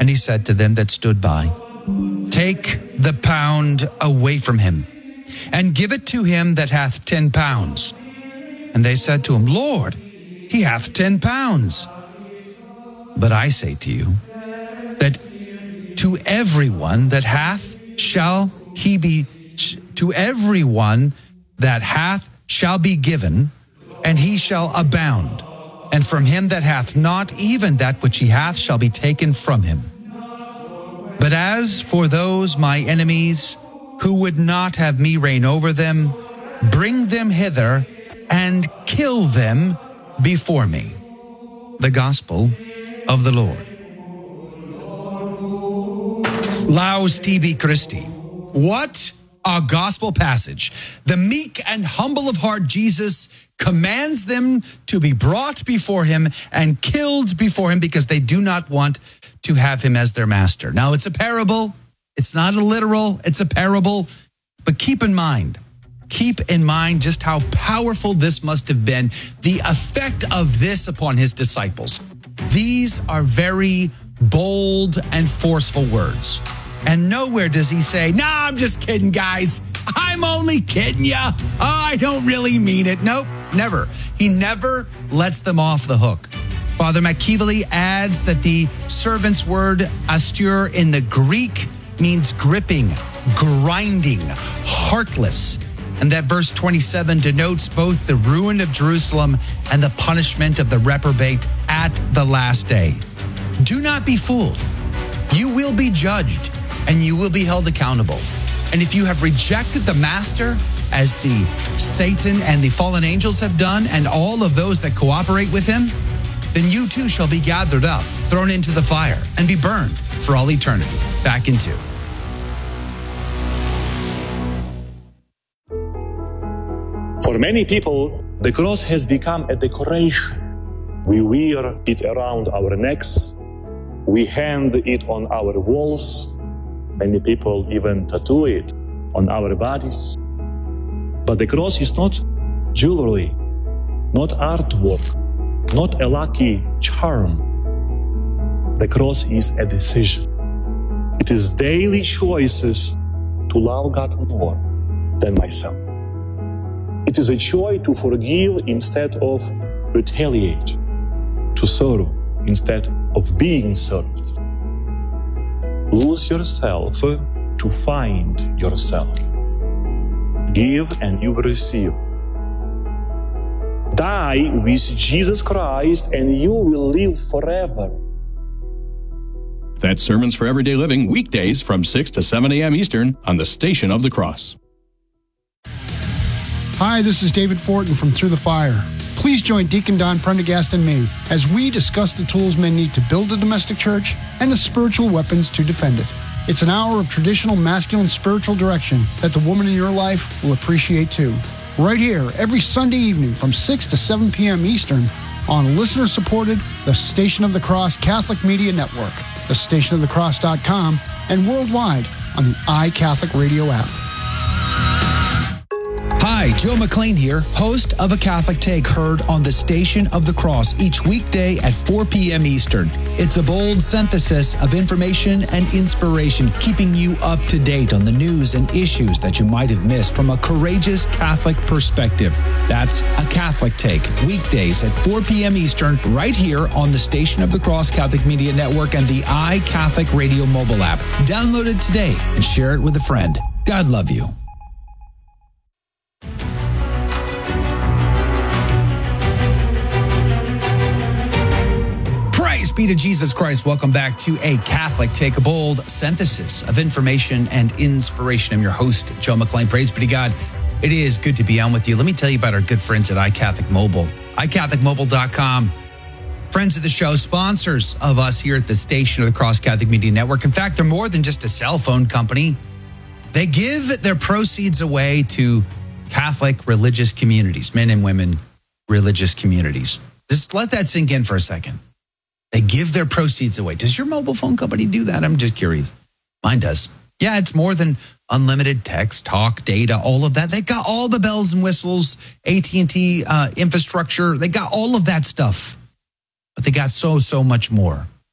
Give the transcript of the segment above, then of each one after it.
And he said to them that stood by, take the pound away from him, and give it to him that hath 10 pounds. And they said to him, Lord, he hath 10 pounds. But I say to you, that to everyone that hath shall he be, to everyone that hath shall be given, and he shall abound. And from him that hath not, even that which he hath shall be taken from him. But as for those my enemies, who would not have me reign over them, bring them hither, and kill them before me. The gospel of the Lord. Laus tibi Christi. What a gospel passage. The meek and humble of heart Jesus commands them to be brought before him and killed before him because they do not want to have him as their master. Now, it's a parable. It's not a literal. It's a parable. But keep in mind just how powerful this must have been, the effect of this upon his disciples. These are very bold and forceful words. And nowhere does he say, nah, I'm just kidding, guys. I'm only kidding ya. Oh, I don't really mean it. Nope, never. He never lets them off the hook. Father McKeevely adds that the servant's word astur in the Greek means gripping, grinding, heartless. And that verse 27 denotes both the ruin of Jerusalem and the punishment of the reprobate at the last day. Do not be fooled. You will be judged and you will be held accountable. And if you have rejected the master, as the Satan and the fallen angels have done, and all of those that cooperate with him, then you too shall be gathered up, thrown into the fire, and be burned for all eternity. Back into. For many people, the cross has become a decoration. We wear it around our necks. We hang it on our walls. Many people even tattoo it on our bodies. But the cross is not jewelry, not artwork, not a lucky charm. The cross is a decision. It is daily choices to love God more than myself. It is a choice to forgive instead of retaliate, to serve instead of being served. Lose yourself to find yourself. Give and you will receive. Die with Jesus Christ and you will live forever. That's Sermons for Everyday Living, weekdays from 6 to 7 a.m. Eastern on the Station of the Cross. Hi, this is David Fortin from Through the Fire. Please join Deacon Don Prendergast and me as we discuss the tools men need to build a domestic church and the spiritual weapons to defend it. It's an hour of traditional masculine spiritual direction that the woman in your life will appreciate too. Right here, every Sunday evening from 6 to 7 p.m. Eastern on listener-supported The Station of the Cross Catholic Media Network, thestationofthecross.com, and worldwide on the iCatholic Radio app. Hi, Joe McLean here, host of A Catholic Take, heard on the Station of the Cross each weekday at 4 p.m. Eastern. It's a bold synthesis of information and inspiration, keeping you up to date on the news and issues that you might have missed from a courageous Catholic perspective. That's A Catholic Take, weekdays at 4 p.m. Eastern, right here on the Station of the Cross Catholic Media Network and the iCatholic Radio mobile app. Download it today and share it with a friend. God love you. Be to Jesus Christ. Welcome back to A Catholic Take, a bold synthesis of information and inspiration. I'm your host, Joe McLean. Praise be to God. It is good to be on with you. Let me tell you about our good friends at iCatholic Mobile. iCatholicMobile.com. Friends of the show, sponsors of us here at the Station of the Cross Catholic Media Network. In fact, they're more than just a cell phone company. They give their proceeds away to Catholic religious communities, men and women religious communities. Just let that sink in for a second. They give their proceeds away. Does your mobile phone company do that? I'm just curious. Mine does. Yeah, it's more than unlimited text, talk, data, all of that. They've got all the bells and whistles, AT&T infrastructure. They got all of that stuff. But they got so much more.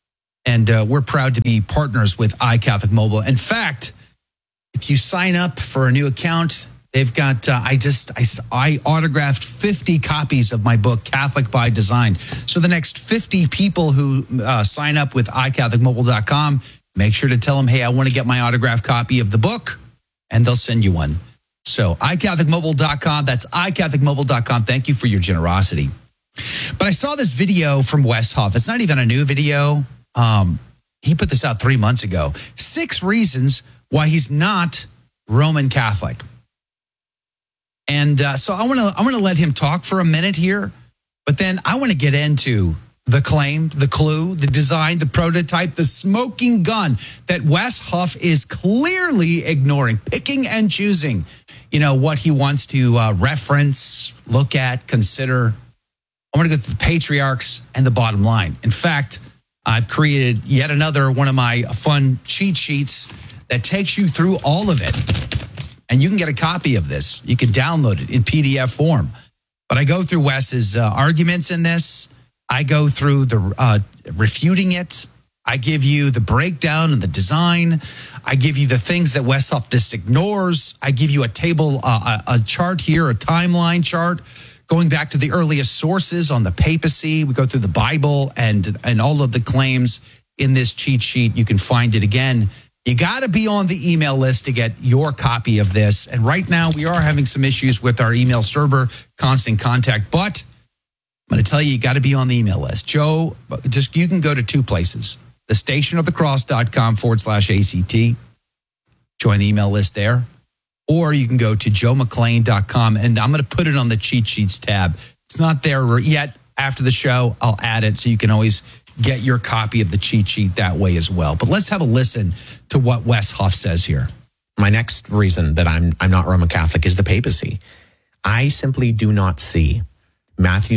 And we're proud to be partners with iCatholic Mobile. In fact, if you sign up for a new account, they've got, I autographed 50 copies of my book, Catholic by Design. So the next 50 people who sign up with iCatholicMobile.com, make sure to tell them, hey, I want to get my autographed copy of the book, and they'll send you one. So iCatholicMobile.com, that's iCatholicMobile.com. Thank you for your generosity. But I saw this video from Wes Huff. It's not even a new video. He put this out 3 months ago. 6 reasons why he's not Roman Catholic. And so I want to let him talk for a minute here, but then I want to get into the claim, the clue, the design, the prototype, the smoking gun that Wes Huff is clearly ignoring, picking and choosing, what he wants to reference, look at, consider. I want to go through the patriarchs and the bottom line. In fact, I've created yet another one of my fun cheat sheets that takes you through all of it. And you can get a copy of this. You can download it in PDF form. But I go through Wes's arguments in this. I go through the refuting it. I give you the breakdown and the design. I give you the things that Wes Huff just ignores. I give you a table, a chart here, a timeline chart, going back to the earliest sources on the papacy. We go through the Bible and all of the claims in this cheat sheet. You can find it again. You got to be on the email list to get your copy of this. And right now we are having some issues with our email server, Constant Contact. But I'm going to tell you, you got to be on the email list. Joe, you can go to 2 places. thestationofthecross.com/ACT. Join the email list there. Or you can go to joemclean.com, and I'm going to put it on the cheat sheets tab. It's not there yet. After the show, I'll add it so you can always get your copy of the cheat sheet that way as well. But let's have a listen to what Wes Huff says here. My next reason that I'm not Roman Catholic is the papacy. I simply do not see Matthew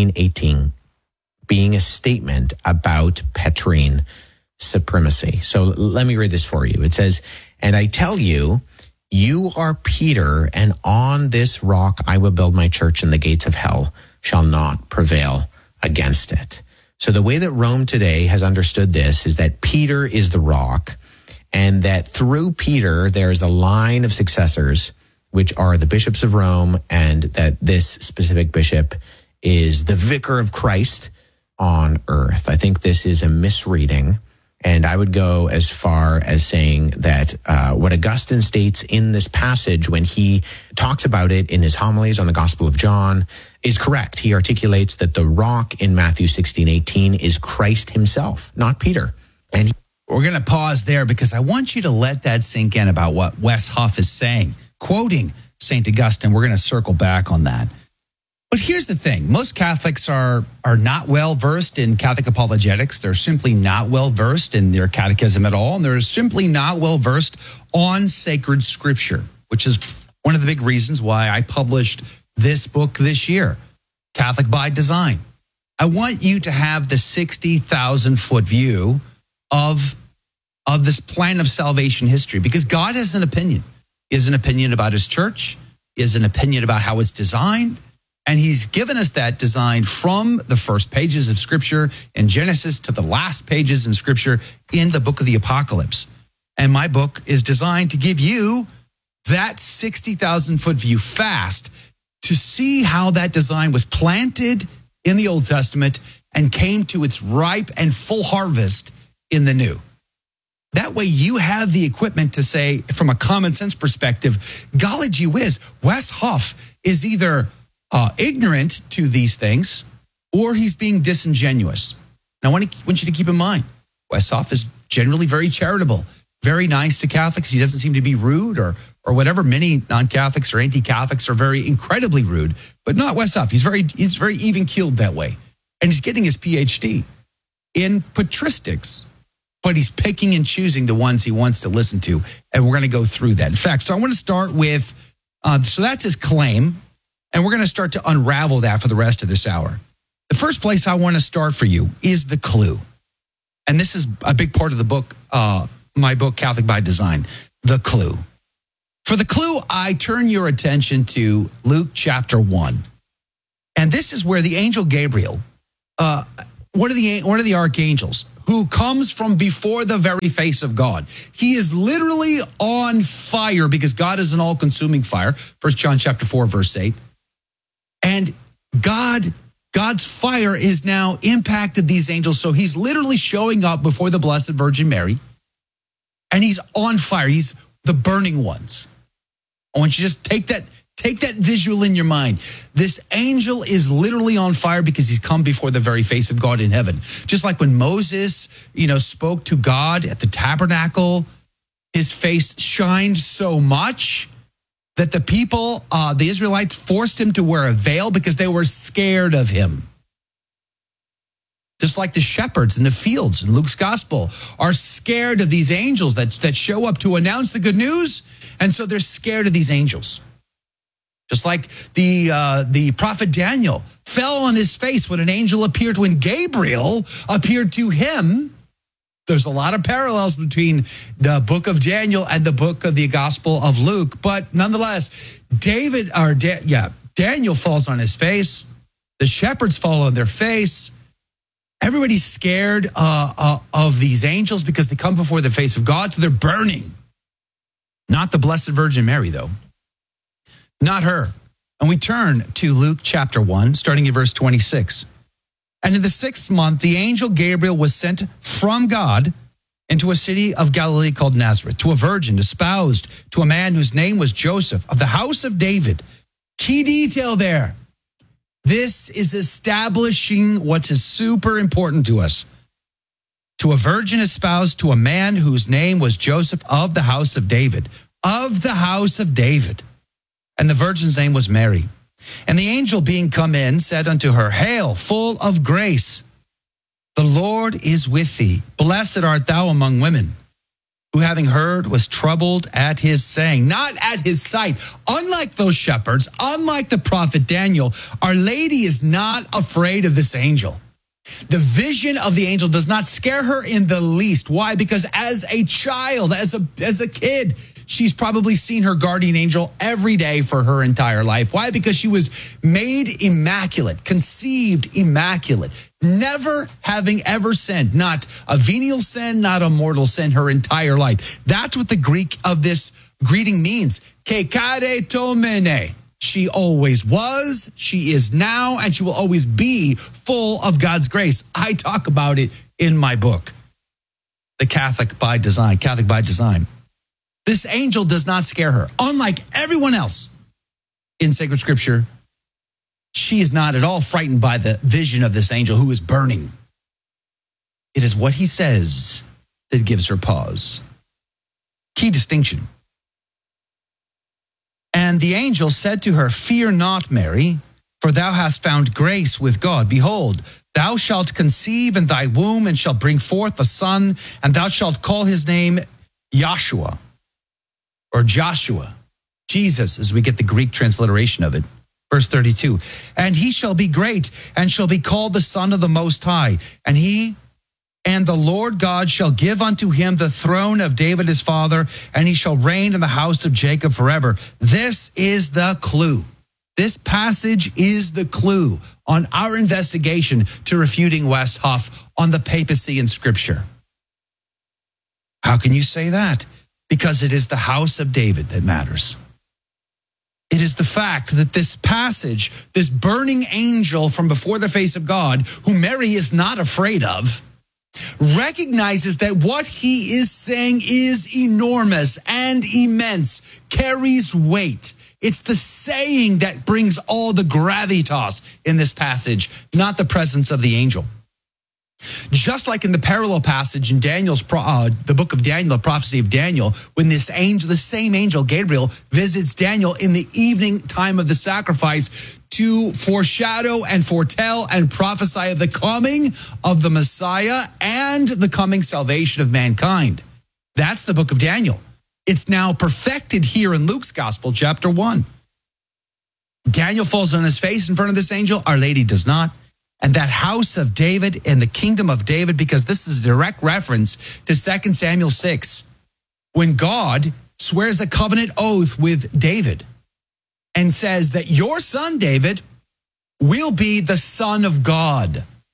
16:18 being a statement about Petrine supremacy. So let me read this for you. It says, "And I tell you, you are Peter, and on this rock I will build my church, and the gates of hell shall not prevail against it." So the way that Rome today has understood this is that Peter is the rock, and that through Peter there is a line of successors, which are the bishops of Rome, and that this specific bishop is the vicar of Christ on earth. I think this is a misreading. And I would go as far as saying that what Augustine states in this passage when he talks about it in his homilies on the Gospel of John is correct. He articulates that the rock in Matthew 16:18 is Christ himself, not Peter. And we're going to pause there because I want you to let that sink in about what Wes Huff is saying, quoting St. Augustine. We're going to circle back on that. But here's the thing. Most Catholics are not well-versed in Catholic apologetics. They're simply not well-versed in their catechism at all. And they're simply not well-versed on sacred scripture, which is one of the big reasons why I published this book this year, Catholic by Design. I want you to have the 60,000-foot view of this plan of salvation history, because God has an opinion. He has an opinion about his church. He has an opinion about how it's designed. And he's given us that design from the first pages of Scripture in Genesis to the last pages in Scripture in the book of the Apocalypse. And my book is designed to give you that 60,000-foot view fast to see how that design was planted in the Old Testament and came to its ripe and full harvest in the New. That way you have the equipment to say, from a common sense perspective, golly gee whiz, Wes Huff is either ignorant to these things, or he's being disingenuous. Now, I want you to keep in mind, Wes Huff is generally very charitable, very nice to Catholics. He doesn't seem to be rude or whatever. Many non-Catholics or anti-Catholics are very incredibly rude, but not Wes Huff. He's very even-keeled that way. And he's getting his PhD in patristics, but he's picking and choosing the ones he wants to listen to. And we're going to go through that. In fact, so I want to start with, so that's his claim. And we're going to start to unravel that for the rest of this hour. The first place I want to start for you is the clue. And this is a big part of the book, my book, Catholic by Design, the clue. For the clue, I turn your attention to Luke chapter 1. And this is where the angel Gabriel one of the archangels who comes from before the very face of God. He is literally on fire because God is an all-consuming fire. 1 John chapter 4, verse 8. And God's fire is now impacted these angels. So he's literally showing up before the Blessed Virgin Mary. And he's on fire. He's the burning ones. I want you to just take that visual in your mind. This angel is literally on fire because he's come before the very face of God in heaven. Just like when Moses, spoke to God at the tabernacle, his face shined so much that the people, the Israelites, forced him to wear a veil because they were scared of him. Just like the shepherds in the fields in Luke's gospel are scared of these angels that show up to announce the good news. And so they're scared of these angels. Just like the prophet Daniel fell on his face when an angel appeared, when Gabriel appeared to him. There's a lot of parallels between the book of Daniel and the book of the Gospel of Luke. But nonetheless, Daniel falls on his face. The shepherds fall on their face. Everybody's scared of these angels because they come before the face of God, so they're burning. Not the Blessed Virgin Mary, though. Not her. And we turn to Luke chapter 1, starting at verse 26. And in the 6th month, the angel Gabriel was sent from God into a city of Galilee called Nazareth, to a virgin espoused to a man whose name was Joseph, of the house of David. Key detail there. This is establishing what is super important to us. To a virgin espoused to a man whose name was Joseph, of the house of David. Of the house of David. And the virgin's name was Mary. And the angel being come in said unto her, Hail, full of grace, the Lord is with thee. Blessed art thou among women. Who having heard was troubled at his saying, not at his sight. Unlike those shepherds, unlike the prophet Daniel, Our Lady is not afraid of this angel. The vision of the angel does not scare her in the least. Why? Because as a child, as a kid, she's probably seen her guardian angel every day for her entire life. Why? Because she was made immaculate, conceived immaculate, never having ever sinned, not a venial sin, not a mortal sin, her entire life. That's what the Greek of this greeting means. Kekade tomene. She always was, she is now, and she will always be full of God's grace. I talk about it in my book, The Catholic by Design. This angel does not scare her. Unlike everyone else in sacred scripture, she is not at all frightened by the vision of this angel who is burning. It is what he says that gives her pause. Key distinction. And the angel said to her, Fear not, Mary, for thou hast found grace with God. Behold, thou shalt conceive in thy womb and shalt bring forth a son, and thou shalt call his name Yahshua, or Joshua, Jesus, as we get the Greek transliteration of it. Verse 32, and he shall be great and shall be called the Son of the Most High. And the Lord God shall give unto him the throne of David his father, and he shall reign in the house of Jacob forever. This is the clue. This passage is the clue on our investigation to refuting Wes Huff on the papacy in Scripture. How can you say that? Because it is the house of David that matters. It is the fact that this passage, this burning angel from before the face of God, who Mary is not afraid of, recognizes that what he is saying is enormous and immense, carries weight. It's the saying that brings all the gravitas in this passage, not the presence of the angel. Just like in the parallel passage in Daniel's, the book of Daniel, the prophecy of Daniel, when this angel, the same angel, Gabriel, visits Daniel in the evening time of the sacrifice to foreshadow and foretell and prophesy of the coming of the Messiah and the coming salvation of mankind. That's the book of Daniel. It's now perfected here in Luke's Gospel, chapter 1. Daniel falls on his face in front of this angel. Our Lady does not. And that house of David and the kingdom of David, because this is a direct reference to 2 Samuel 6, when God swears a covenant oath with David and says that your son, David, will be the son of God.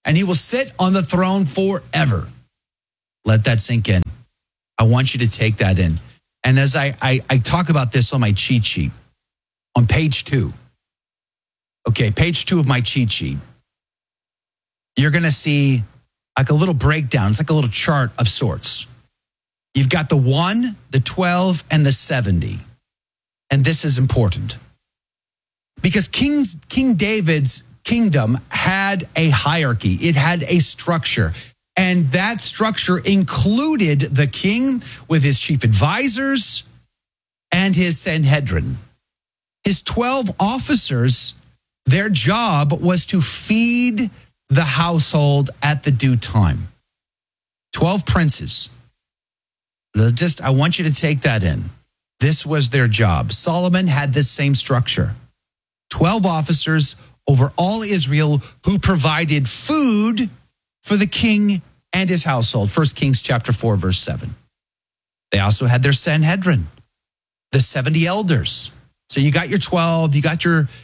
and he will sit on the throne forever. Let that sink in. I want you to take that in. And as I talk about this on my cheat sheet, on page 2, okay, page 2 of my cheat sheet, you're going to see like a little breakdown. It's like a little chart of sorts. You've got the 1, the 12, and the 70. And this is important because King David's kingdom had a hierarchy. It had a structure. And that structure included the king with his chief advisors and his Sanhedrin. His 12 officers, their job was to feed the household at the due time. 12 princes. I want you to take that in. This was their job. Solomon had this same structure. 12 officers over all Israel who provided food for the king and his household. 1 Kings chapter 4, verse 7. They also had their Sanhedrin, the 70 elders. So you got your 12, you got your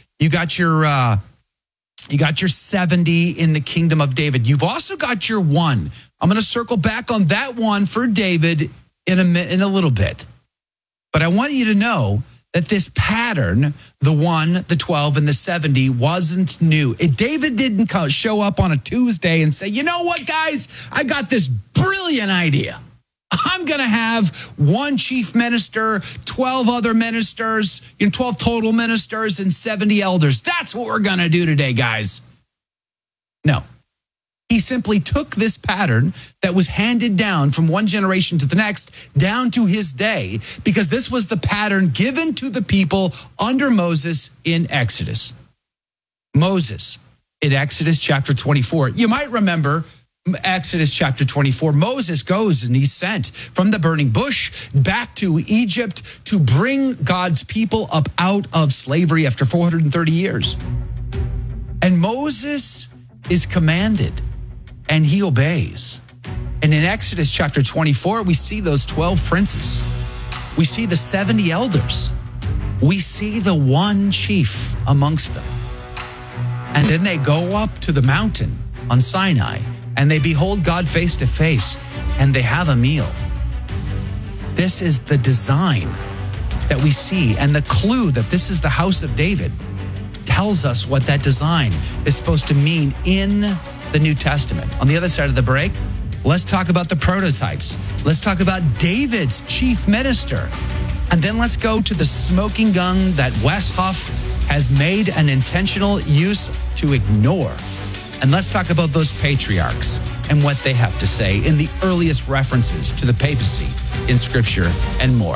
70 in the kingdom of David. You've also got your 1. I'm going to circle back on that one for David in a little bit. But I want you to know that this pattern, the 1, the 12, and the 70, wasn't new. David didn't show up on a Tuesday and say, you know what, guys? I got this brilliant idea. I'm going to have 1 chief minister, 12 other ministers, 12 total ministers, and 70 elders. That's what we're going to do today, guys. No. He simply took this pattern that was handed down from one generation to the next down to his day, because this was the pattern given to the people under Moses in Exodus. Moses in Exodus chapter 24. You might remember Exodus chapter 24. Moses goes and he's sent from the burning bush back to Egypt to bring God's people up out of slavery after 430 years. And Moses is commanded, and he obeys. And in Exodus chapter 24, we see those 12 princes. We see the 70 elders. We see the 1 chief amongst them. And then they go up to the mountain on Sinai, and they behold God face to face, and they have a meal. This is the design that we see, and the clue that this is the house of David tells us what that design is supposed to mean in the New Testament. On the other side of the break, let's talk about the prototypes. Let's talk about David's chief minister. And then let's go to the smoking gun that Wes Huff has made an intentional use to ignore. And let's talk about those patriarchs and what they have to say in the earliest references to the papacy in Scripture and more.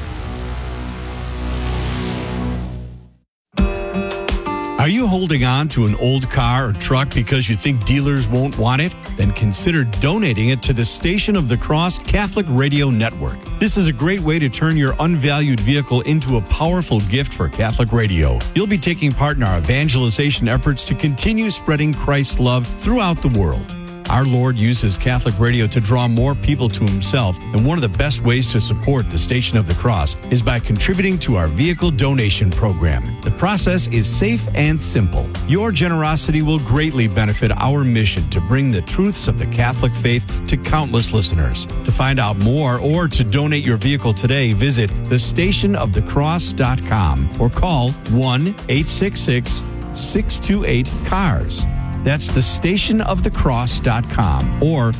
Are you holding on to an old car or truck because you think dealers won't want it? Then consider donating it to the Station of the Cross Catholic Radio Network. This is a great way to turn your unvalued vehicle into a powerful gift for Catholic radio. You'll be taking part in our evangelization efforts to continue spreading Christ's love throughout the world. Our Lord uses Catholic radio to draw more people to himself, and one of the best ways to support the Station of the Cross is by contributing to our vehicle donation program. The process is safe and simple. Your generosity will greatly benefit our mission to bring the truths of the Catholic faith to countless listeners. To find out more or to donate your vehicle today, visit thestationofthecross.com or call 1-866-628-CARS. That's thestationofthecross.com or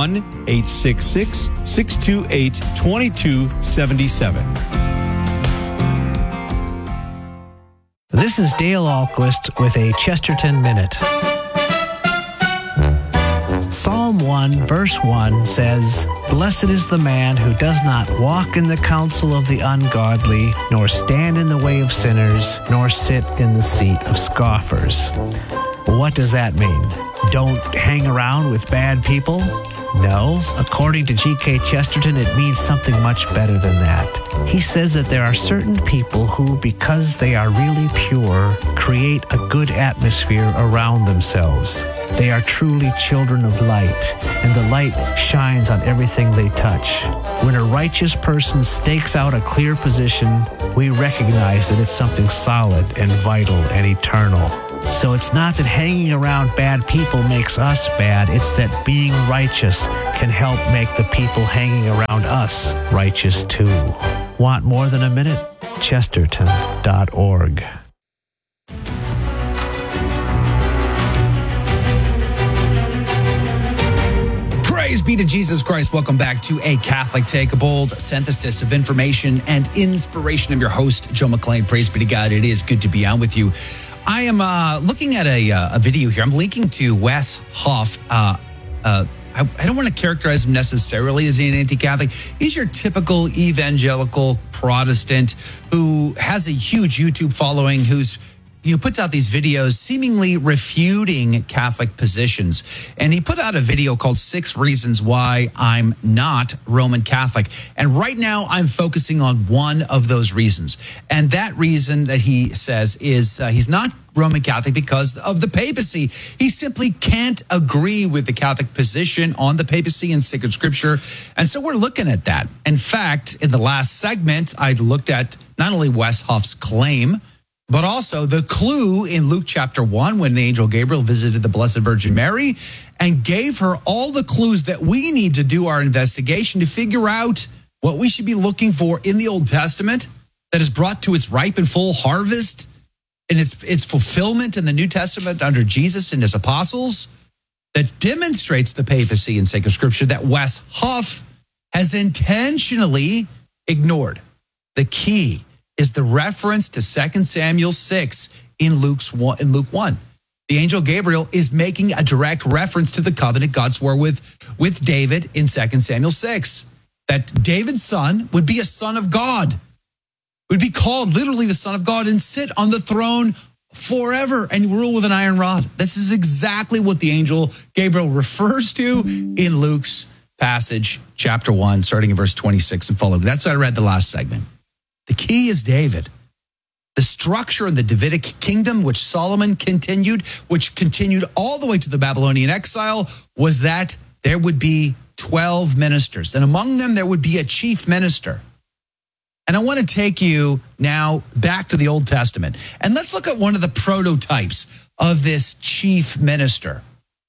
1-866-628-2277. This is Dale Ahlquist with a Chesterton Minute. Psalm 1, verse 1 says, "Blessed is the man who does not walk in the counsel of the ungodly, nor stand in the way of sinners, nor sit in the seat of scoffers." What does that mean? Don't hang around with bad people? No. According to G.K. Chesterton, it means something much better than that. He says that there are certain people who, because they are really pure, create a good atmosphere around themselves. They are truly children of light, and the light shines on everything they touch. When a righteous person stakes out a clear position, we recognize that it's something solid and vital and eternal. So it's not that hanging around bad people makes us bad. It's that being righteous can help make the people hanging around us righteous too. Want more than a minute? Chesterton.org. Praise be to Jesus Christ. Welcome back to A Catholic Take, a bold synthesis of information and inspiration. I'm your host, Joe McLean. Praise be to God. It is good to be on with you. I am looking at a video here. I'm linking to Wes Hoff. I don't want to characterize him necessarily as an anti-Catholic. He's your typical evangelical Protestant who has a huge YouTube following, who's puts out these videos seemingly refuting Catholic positions. And he put out a video called 6 Reasons Why I'm Not Roman Catholic. And right now I'm focusing on one of those reasons. And that reason that he says is he's not Roman Catholic because of the papacy. He simply can't agree with the Catholic position on the papacy and sacred scripture. And so we're looking at that. In fact, in the last segment, I looked at not only Wes Hoff's claim, but also the clue in Luke chapter 1 when the angel Gabriel visited the Blessed Virgin Mary and gave her all the clues that we need to do our investigation to figure out what we should be looking for in the Old Testament that is brought to its ripe and full harvest and its fulfillment in the New Testament under Jesus and his apostles that demonstrates the papacy in sacred scripture that Wes Hoff has intentionally ignored. The key is the reference to 2 Samuel 6 in Luke 1. The angel Gabriel is making a direct reference to the covenant God swore with David in 2 Samuel 6. That David's son would be a son of God, would be called literally the son of God and sit on the throne forever and rule with an iron rod. This is exactly what the angel Gabriel refers to in Luke's passage, chapter 1, starting in verse 26 and following. That's what I read the last segment. The key is David. The structure in the Davidic kingdom, which Solomon continued, which continued all the way to the Babylonian exile, was that there would be 12 ministers. And among them, there would be a chief minister. And I want to take you now back to the Old Testament. And let's look at one of the prototypes of this chief minister.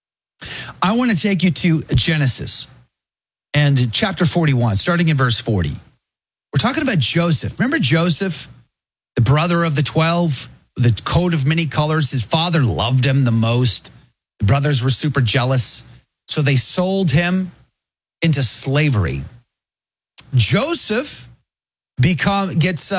I want to take you to Genesis and chapter 41, starting in verse 40. We're talking about Joseph. Remember Joseph, the brother of the 12, the coat of many colors? His father loved him the most. The brothers were super jealous, so they sold him into slavery. Joseph becomes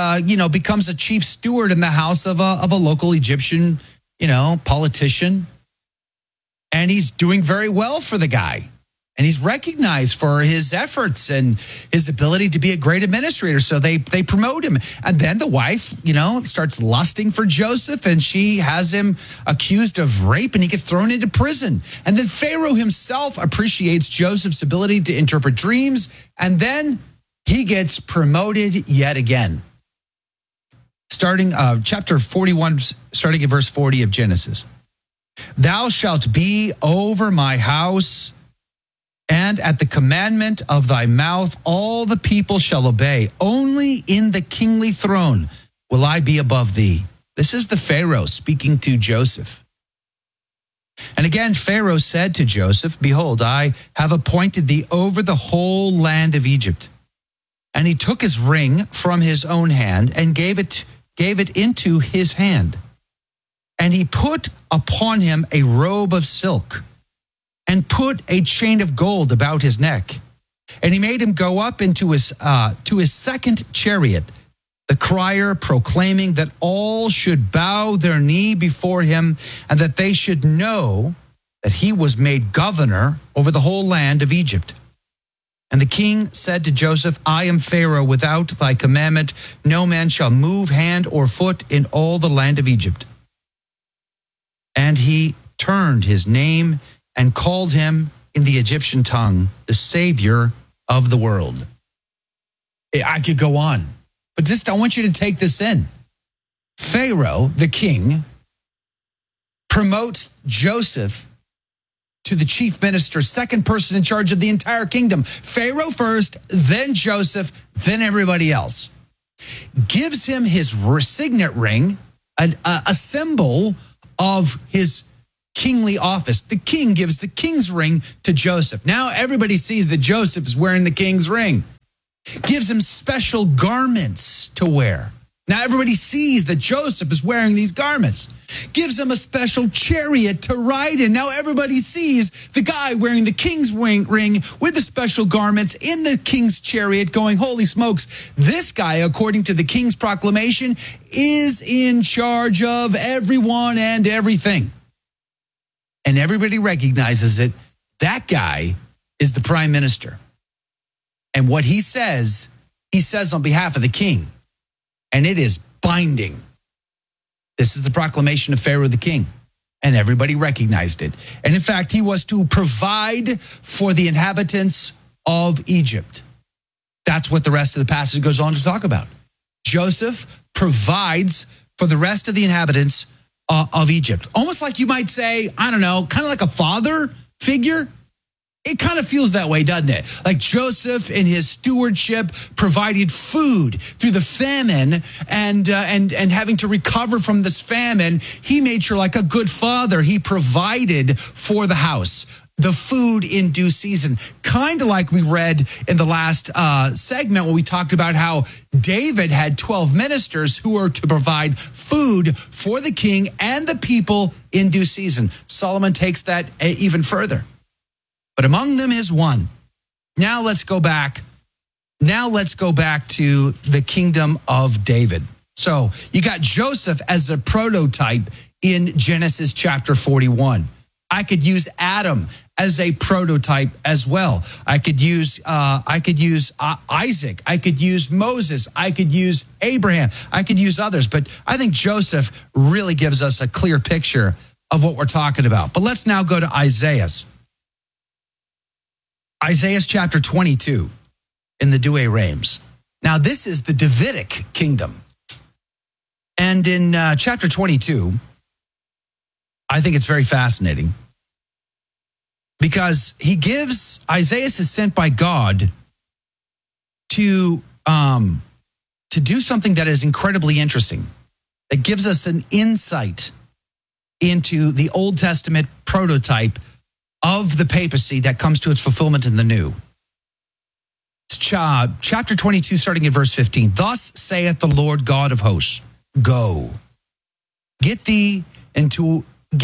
a chief steward in the house of a local Egyptian, politician, and he's doing very well for the guy. And he's recognized for his efforts and his ability to be a great administrator. So they promote him. And then the wife, starts lusting for Joseph, and she has him accused of rape, and he gets thrown into prison. And then Pharaoh himself appreciates Joseph's ability to interpret dreams. And then he gets promoted yet again. Starting chapter 41, starting at verse 40 of Genesis. Thou shalt be over my house, and at the commandment of thy mouth, all the people shall obey. Only in the kingly throne will I be above thee. This is the Pharaoh speaking to Joseph. And again, Pharaoh said to Joseph, behold, I have appointed thee over the whole land of Egypt. And he took his ring from his own hand and gave it into his hand. And he put upon him a robe of silk, and put a chain of gold about his neck. And he made him go up into his second chariot, the crier proclaiming that all should bow their knee before him, and that they should know that he was made governor over the whole land of Egypt. And the king said to Joseph, I am Pharaoh, without thy commandment no man shall move hand or foot in all the land of Egypt. And he turned his name and called him in the Egyptian tongue, the Savior of the world. I could go on, but just I want you to take this in. Pharaoh, the king, promotes Joseph to the chief minister, second person in charge of the entire kingdom. Pharaoh first, then Joseph, then everybody else. Gives him his signet ring, a symbol of his kingly office. The king gives the king's ring to Joseph. Now everybody sees that Joseph is wearing the king's ring. Gives him special garments to wear. Now everybody sees that Joseph is wearing these garments. Gives him a special chariot to ride in. Now everybody sees the guy wearing the king's ring with the special garments in the king's chariot going, holy smokes, this guy, according to the king's proclamation, is in charge of everyone and everything. And everybody recognizes it. That guy is the prime minister. And what he says on behalf of the king. And it is binding. This is the proclamation of Pharaoh the king. And everybody recognized it. And in fact, he was to provide for the inhabitants of Egypt. That's what the rest of the passage goes on to talk about. Joseph provides for the rest of the inhabitants of Egypt. Almost like you might say, I don't know, kind of like a father figure. It kind of feels that way, doesn't it? Like Joseph in his stewardship provided food through the famine and having to recover from this famine. He made sure, like a good father, he provided for the house the food in due season. Kind of like we read in the last segment when we talked about how David had 12 ministers who were to provide food for the king and the people in due season. Solomon takes that even further. But among them is one. Now let's go back. Now let's go back to the kingdom of David. So you got Joseph as a prototype in Genesis chapter 41. I could use Adam as a prototype as well. I could use Isaac. I could use Moses. I could use Abraham. I could use others. But I think Joseph really gives us a clear picture of what we're talking about. But let's now go to Isaiah. Isaiah chapter 22 in the Douay-Rheims. Now, this is the Davidic kingdom. And in chapter 22, I think it's very fascinating because Isaiah is sent by God to do something that is incredibly interesting. It gives us an insight into the Old Testament prototype of the papacy that comes to its fulfillment in the New. Chapter 22, starting at verse 15. Thus saith the Lord God of hosts, go, get thee into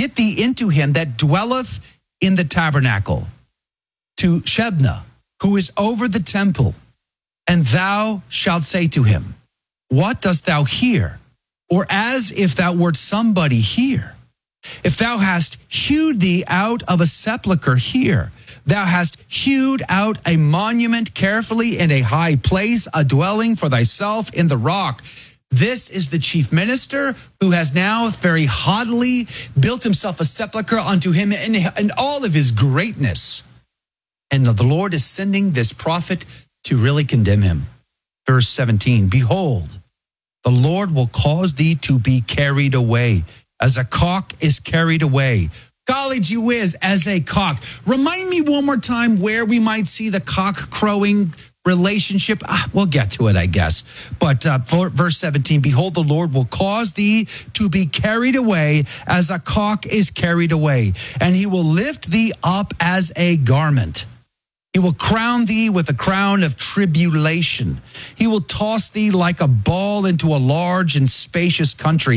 him that dwelleth in the tabernacle, to Shebna, who is over the temple, and thou shalt say to him, what dost thou hear? Or as if thou wert somebody here. If thou hast hewed thee out of a sepulchre here, thou hast hewed out a monument carefully in a high place, a dwelling for thyself in the rock. This is the chief minister who has now very haughtily built himself a sepulchre unto him in all of his greatness. And the Lord is sending this prophet to really condemn him. Verse 17, behold, the Lord will cause thee to be carried away, as a cock is carried away. Golly gee whiz, as a cock. Remind me one more time where we might see the cock crowing relationship. We'll get to it, I guess. But verse 17, behold, the Lord will cause thee to be carried away as a cock is carried away, and he will lift thee up as a garment. He will crown thee with a crown of tribulation. He will toss thee like a ball into a large and spacious country.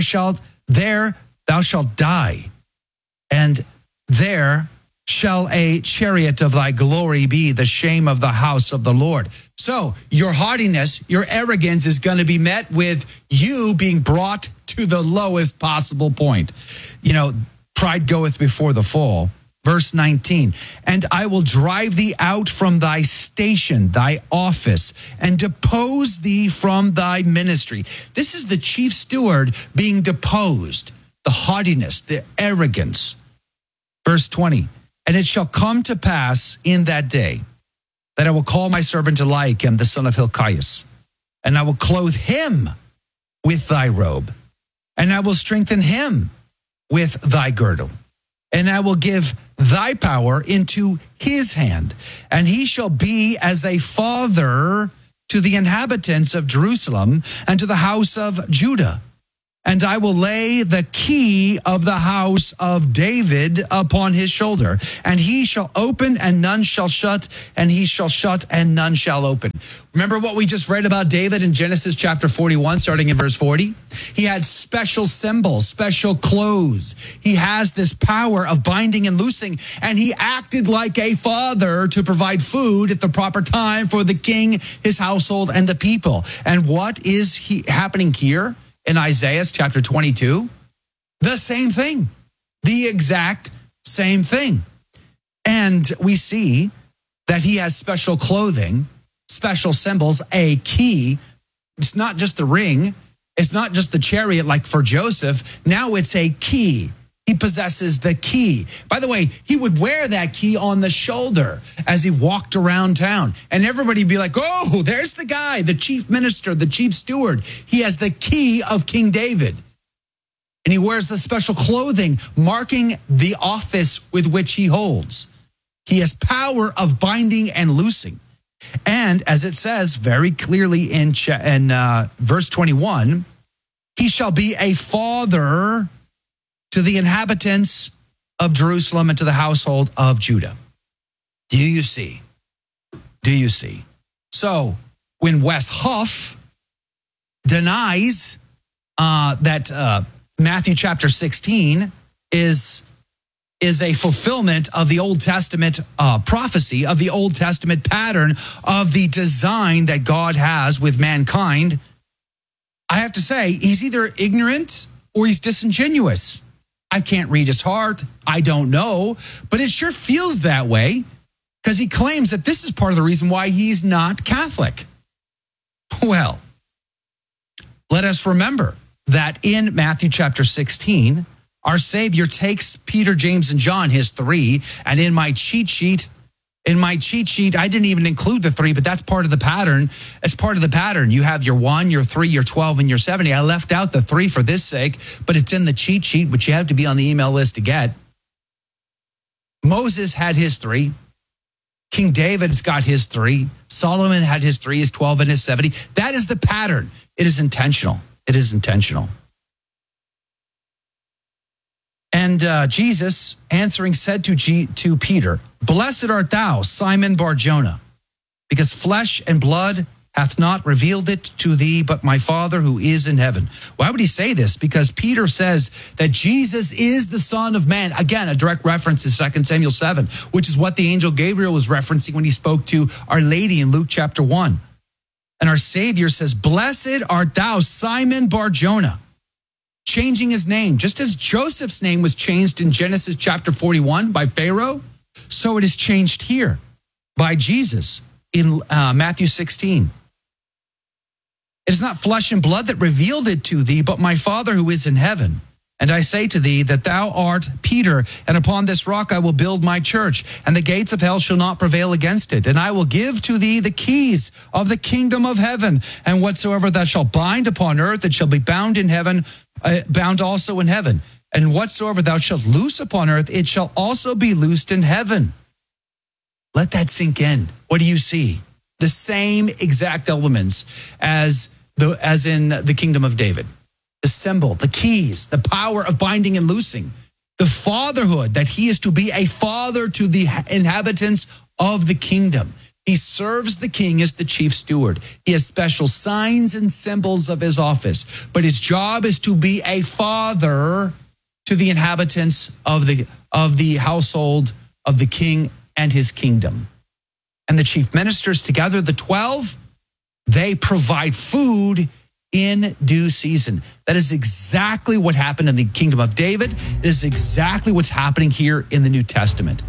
There thou shalt die, and there shall a chariot of thy glory be, the shame of the house of the Lord. So your haughtiness, your arrogance is going to be met with you being brought to the lowest possible point. You know, pride goeth before the fall. Verse 19, and I will drive thee out from thy station, thy office, and depose thee from thy ministry. This is the chief steward being deposed, the haughtiness, the arrogance. Verse 20, and it shall come to pass in that day that I will call my servant Eliakim, the son of Hilkiah, and I will clothe him with thy robe, and I will strengthen him with thy girdle. And I will give thy power into his hand, and he shall be as a father to the inhabitants of Jerusalem and to the house of Judah. and I will lay the key of the house of David upon his shoulder, and he shall open and none shall shut, and he shall shut and none shall open. Remember what we just read about David in Genesis chapter 41, starting in verse 40? He had special symbols, special clothes. He has this power of binding and loosing, and he acted like a father to provide food at the proper time for the king, his household, and the people. And what is happening here in Isaiah chapter 22? The same thing, the exact same thing. And we see that he has special clothing, special symbols, a key. It's not just the ring. It's not just the chariot like for Joseph. Now it's a key. He possesses the key. By the way, he would wear that key on the shoulder as he walked around town. And everybody would be like, oh, there's the guy, the chief minister, the chief steward. He has the key of King David. And he wears the special clothing marking the office with which he holds. He has power of binding and loosing. And as it says very clearly in verse 21, he shall be a father to the inhabitants of Jerusalem and to the household of Judah. Do you see? Do you see? So when Wes Huff denies that Matthew chapter 16 is a fulfillment of the Old Testament prophecy, of the Old Testament pattern of the design that God has with mankind, I have to say he's either ignorant or he's disingenuous. I can't read his heart. I don't know, but it sure feels that way because he claims that this is part of the reason why he's not Catholic. Well, let us remember that in Matthew chapter 16, our Savior takes Peter, James, and John, his three, and in my cheat sheet, I didn't even include the three, but that's part of the pattern. As part of the pattern, you have your 1, your 3, your 12, and your 70. I left out the 3 for this sake, but it's in the cheat sheet, which you have to be on the email list to get. Moses had his 3. King David's got his 3. Solomon had his 3, his 12, and his 70. That is the pattern. It is intentional. It is intentional. And Jesus, answering, said to Peter, "Blessed art thou, Simon Bar-Jonah, because flesh and blood hath not revealed it to thee, but my Father who is in heaven." Why would he say this? Because Peter says that Jesus is the Son of Man. Again, a direct reference to 2 Samuel 7, which is what the angel Gabriel was referencing when he spoke to Our Lady in Luke chapter 1. And our Savior says, "Blessed art thou, Simon Bar-Jonah," changing his name. Just as Joseph's name was changed in Genesis chapter 41 by Pharaoh, so it is changed here by Jesus in Matthew 16. "It is not flesh and blood that revealed it to thee, but my Father who is in heaven. And I say to thee that thou art Peter, and upon this rock I will build my church, and the gates of hell shall not prevail against it. And I will give to thee the keys of the kingdom of heaven. And whatsoever thou shalt bind upon earth, it shall be bound in heaven, bound also in heaven. And whatsoever thou shalt loose upon earth, it shall also be loosed in heaven." Let that sink in. What do you see? The same exact elements as in the kingdom of David. The symbol, the keys, the power of binding and loosing, the fatherhood, that he is to be a father to the inhabitants of the kingdom. He serves the king as the chief steward. He has special signs and symbols of his office, but his job is to be a father to the inhabitants of the household of the king and his kingdom. And the chief ministers, together the 12, they provide food in due season. That is exactly what happened in the kingdom of David. It is exactly what's happening here in the New Testament.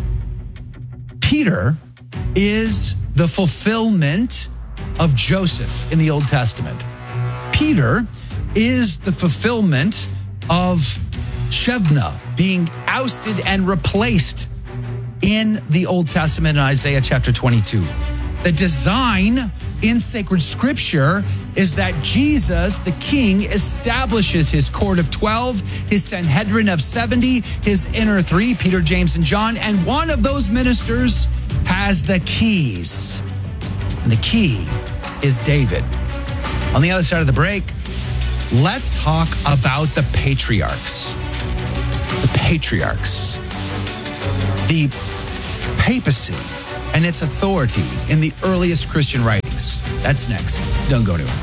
Peter is the fulfillment of Joseph in the Old Testament. Peter is the fulfillment of Shebna being ousted and replaced in the Old Testament in Isaiah chapter 22. The design in sacred scripture is that Jesus, the king, establishes his court of 12, his Sanhedrin of 70, his inner 3, Peter, James, and John, and one of those ministers has the keys. And the key is David. On the other side of the break, let's talk about the patriarchs. The patriarchs. The papacy and its authority in the earliest Christian writings. That's next. Don't go to it.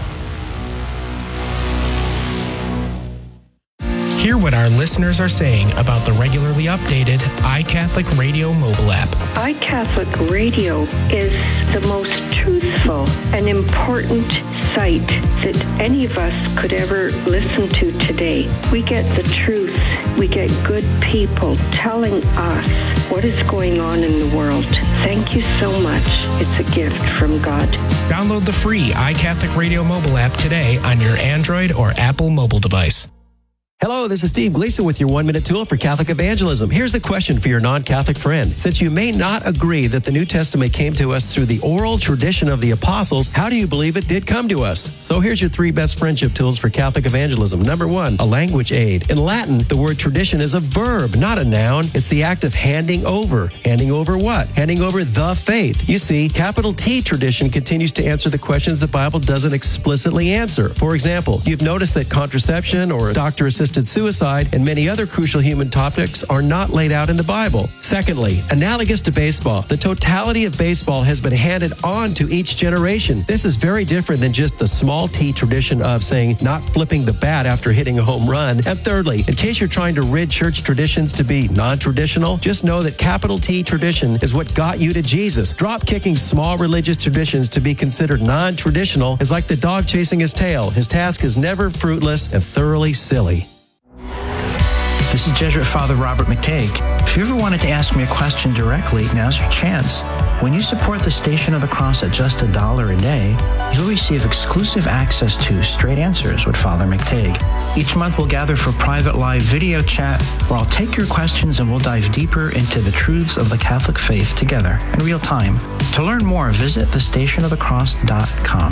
Hear what our listeners are saying about the regularly updated iCatholic Radio mobile app. iCatholic Radio is the most truthful and important site that any of us could ever listen to today. We get the truth. We get good people telling us what is going on in the world. Thank you so much. It's a gift from God. Download the free iCatholic Radio mobile app today on your Android or Apple mobile device. Hello, this is Steve Gleason with your 1-minute tool for Catholic evangelism. Here's the question for your non-Catholic friend. Since you may not agree that the New Testament came to us through the oral tradition of the apostles, how do you believe it did come to us? So here's your 3 best friendship tools for Catholic evangelism. Number 1, a language aid. In Latin, the word tradition is a verb, not a noun. It's the act of handing over. Handing over what? Handing over the faith. You see, capital T tradition continues to answer the questions the Bible doesn't explicitly answer. For example, you've noticed that contraception or doctor-assisted suicide and many other crucial human topics are not laid out in the Bible. Secondly, analogous to baseball, the totality of baseball has been handed on to each generation. This is very different than just the small t tradition of saying not flipping the bat after hitting a home run. And thirdly, in case you're trying to rid church traditions to be non-traditional, just know that capital T tradition is what got you to Jesus. Drop-kicking small religious traditions to be considered non-traditional is like the dog chasing his tail. His task is never fruitless and thoroughly silly. This is Jesuit Father Robert McTague. If you ever wanted to ask me a question directly, now's your chance. When you support the Station of the Cross at just $1 a day, you'll receive exclusive access to Straight Answers with Father McTague. Each month we'll gather for private live video chat where I'll take your questions and we'll dive deeper into the truths of the Catholic faith together in real time. To learn more, visit thestationofthecross.com.